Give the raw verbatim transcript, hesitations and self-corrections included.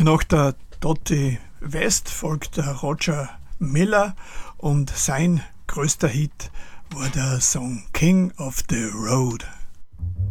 Nach der Dottie West folgt der Roger Miller und sein größter Hit war der Song King of the Road.